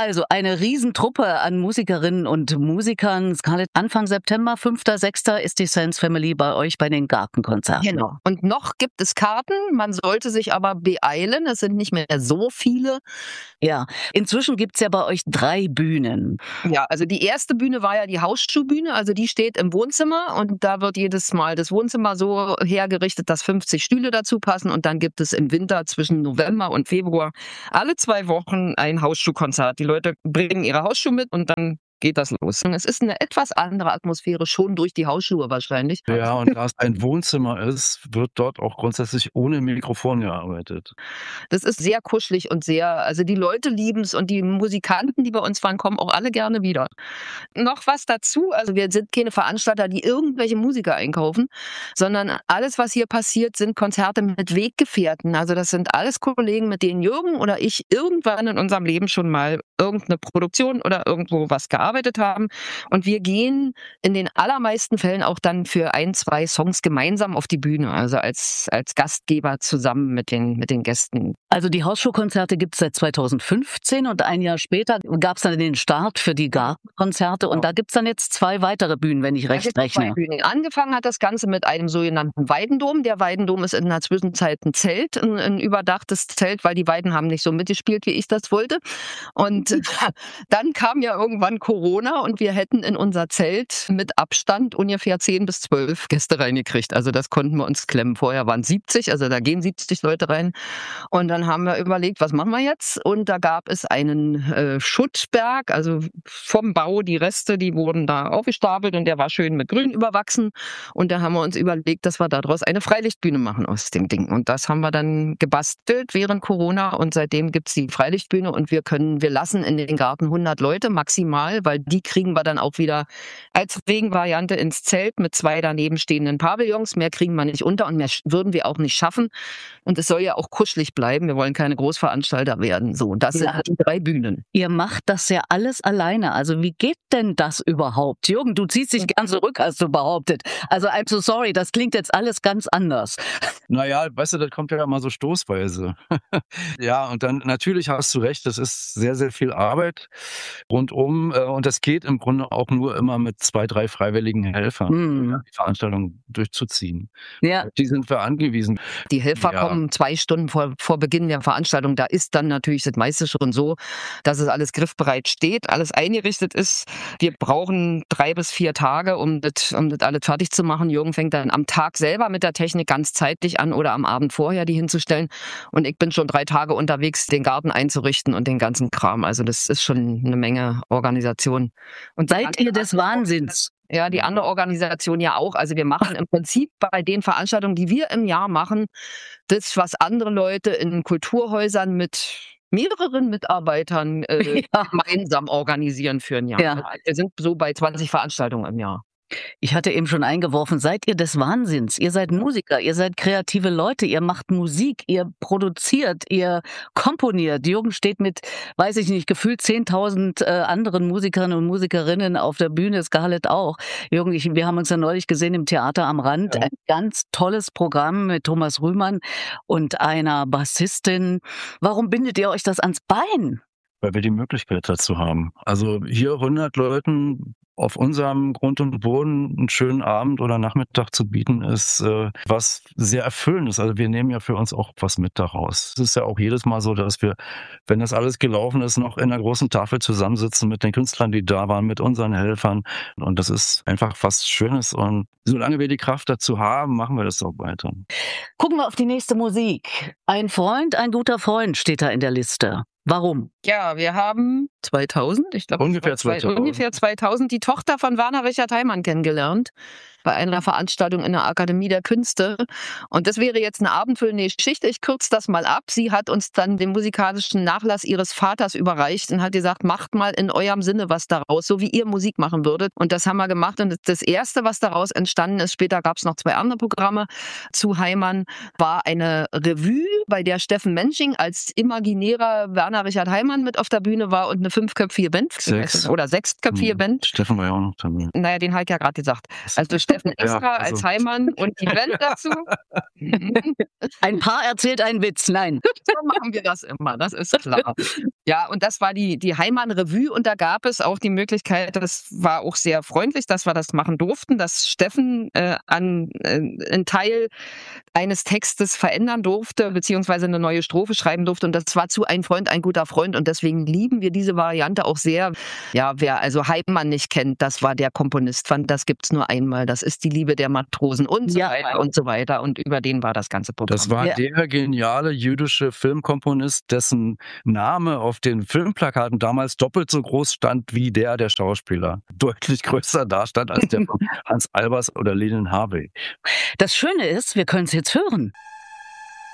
Also eine Riesentruppe an Musikerinnen und Musikern. Scarlett, Anfang September, 5.6. ist die Sands Family bei euch bei den Gartenkonzerten. Genau. Und noch gibt es Karten, man sollte sich aber beeilen, es sind nicht mehr so viele. Ja, inzwischen gibt's ja bei euch 3 Bühnen. Ja, also die erste Bühne war ja die Hausschuhbühne, also die steht im Wohnzimmer und da wird jedes Mal das Wohnzimmer so hergerichtet, dass 50 Stühle dazu passen und dann gibt es im Winter zwischen November und Februar alle 2 Wochen ein Hausschuhkonzert. Die Leute bringen ihre Hausschuhe mit und dann geht das los. Und es ist eine etwas andere Atmosphäre, schon durch die Hausschuhe wahrscheinlich. Ja, und da es ein Wohnzimmer ist, wird dort auch grundsätzlich ohne Mikrofon gearbeitet. Das ist sehr kuschelig und also die Leute lieben es und die Musikanten, die bei uns waren, kommen auch alle gerne wieder. Noch was dazu, also wir sind keine Veranstalter, die irgendwelche Musiker einkaufen, sondern alles, was hier passiert, sind Konzerte mit Weggefährten. Also das sind alles Kollegen, mit denen Jürgen oder ich irgendwann in unserem Leben schon mal irgendeine Produktion oder irgendwo was gearbeitet haben. Und wir gehen in den allermeisten Fällen auch dann für 1, 2 Songs gemeinsam auf die Bühne, also als Gastgeber zusammen mit den Gästen. Also die Hausschuhkonzerte gibt's seit 2015 und ein Jahr später gab's dann den Start für die Gartenkonzerte und da gibt's dann jetzt 2 weitere Bühnen, wenn ich recht rechne. 2 Bühnen. Angefangen hat das Ganze mit einem sogenannten Weidendom. Der Weidendom ist in der Zwischenzeit ein Zelt, ein überdachtes Zelt, weil die Weiden haben nicht so mitgespielt, wie ich das wollte. Und dann kam ja irgendwann Corona und wir hätten in unser Zelt mit Abstand ungefähr 10 bis 12 Gäste reingekriegt. Also das konnten wir uns klemmen. Vorher waren 70, also da gehen 70 Leute rein. Und dann haben wir überlegt, was machen wir jetzt? Und da gab es einen Schuttberg, also vom Bau, die Reste, die wurden da aufgestapelt und der war schön mit Grün überwachsen. Und da haben wir uns überlegt, dass wir daraus eine Freilichtbühne machen aus dem Ding. Und das haben wir dann gebastelt während Corona und seitdem gibt's die Freilichtbühne und wir lassen in den Garten 100 Leute maximal, weil die kriegen wir dann auch wieder als Regenvariante ins Zelt mit 2 daneben stehenden Pavillons. Mehr kriegen wir nicht unter und mehr würden wir auch nicht schaffen. Und es soll ja auch kuschelig bleiben. Wir wollen keine Großveranstalter werden. So, das sind die 3 Bühnen. Ihr macht das ja alles alleine. Also wie geht denn das überhaupt? Jürgen, du ziehst dich gern zurück, hast du behauptet. Also I'm so sorry, das klingt jetzt alles ganz anders. Naja, weißt du, das kommt ja immer so stoßweise. Ja, und dann natürlich hast du recht, das ist sehr, sehr viel Arbeit rundum und das geht im Grunde auch nur immer mit 2, 3 freiwilligen Helfern, die Veranstaltung durchzuziehen. Ja. Die sind wir angewiesen. Die Helfer kommen 2 Stunden vor Beginn der Veranstaltung. Da ist dann natürlich das meiste schon so, dass es alles griffbereit steht, alles eingerichtet ist. Wir brauchen 3 bis 4 Tage, um das alles fertig zu machen. Jürgen fängt dann am Tag selber mit der Technik ganz zeitlich an oder am Abend vorher die hinzustellen. Und ich bin schon 3 Tage unterwegs, den Garten einzurichten und den ganzen Kram. Also das ist schon eine Menge Organisation. Und seid ihr des Wahnsinns? Ja, die andere Organisation ja auch. Also wir machen im Prinzip bei den Veranstaltungen, die wir im Jahr machen, das, was andere Leute in Kulturhäusern mit mehreren Mitarbeitern gemeinsam organisieren für ein Jahr. Ja. Wir sind so bei 20 Veranstaltungen im Jahr. Ich hatte eben schon eingeworfen, seid ihr des Wahnsinns? Ihr seid Musiker, ihr seid kreative Leute, ihr macht Musik, ihr produziert, ihr komponiert. Jürgen steht mit, weiß ich nicht, gefühlt 10.000 anderen Musikerinnen und Musikerinnen auf der Bühne, Scarlett auch. Jürgen, wir haben uns ja neulich gesehen im Theater am Rand. Ja. Ein ganz tolles Programm mit Thomas Rühmann und einer Bassistin. Warum bindet ihr euch das ans Bein? Weil wir die Möglichkeit dazu haben. Also hier 100 Leuten auf unserem Grund und Boden einen schönen Abend oder Nachmittag zu bieten, ist was sehr Erfüllendes. Also wir nehmen ja für uns auch was mit daraus. Es ist ja auch jedes Mal so, dass wir, wenn das alles gelaufen ist, noch in einer großen Tafel zusammensitzen mit den Künstlern, die da waren, mit unseren Helfern. Und das ist einfach was Schönes. Und solange wir die Kraft dazu haben, machen wir das auch weiter. Gucken wir auf die nächste Musik. Ein Freund, ein guter Freund steht da in der Liste. Warum? Ja, wir haben 2000, ich glaube ungefähr 2000 die Tochter von Werner Richard Heimann kennengelernt bei einer Veranstaltung in der Akademie der Künste. Und das wäre jetzt eine abendfüllende Geschichte. Ich kürze das mal ab. Sie hat uns dann den musikalischen Nachlass ihres Vaters überreicht und hat gesagt, macht mal in eurem Sinne was daraus, so wie ihr Musik machen würdet. Und das haben wir gemacht. Und das Erste, was daraus entstanden ist, später gab es noch 2 andere Programme zu Heimann, war eine Revue, bei der Steffen Mensching als imaginärer Werner Richard Heimann mit auf der Bühne war und eine 5-köpfige Band. 6. Oder 6-köpfige Band. Steffen war ja auch noch dabei. Naja, den habe ich ja gerade gesagt. Also Steffen Extra als Heimann und die Band dazu. Ein Paar erzählt einen Witz, nein. So machen wir das immer, das ist klar. Ja, und das war die Heimann-Revue und da gab es auch die Möglichkeit, das war auch sehr freundlich, dass wir das machen durften, dass Steffen einen Teil eines Textes verändern durfte, beziehungsweise eine neue Strophe schreiben durfte und das war zu Ein Freund, ein guter Freund und deswegen lieben wir diese Variante auch sehr. Ja, wer also Heimann nicht kennt, das war der Komponist, das gibt's nur einmal, das ist die Liebe der Matrosen und so weiter und so weiter und über den war das ganze Programm. Das war der geniale jüdische Filmkomponist, dessen Name auf den Filmplakaten damals doppelt so groß stand wie der Schauspieler. Deutlich größer dastand als der von Hans Albers oder Lenin Harvey. Das Schöne ist, wir können es jetzt hören.